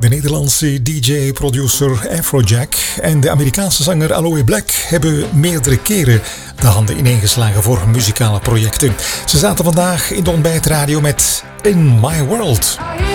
De Nederlandse DJ-producer Afrojack en de Amerikaanse zanger Aloe Blacc hebben meerdere keren de handen ineengeslagen voor muzikale projecten. Ze zaten vandaag in de ontbijtradio met In My World.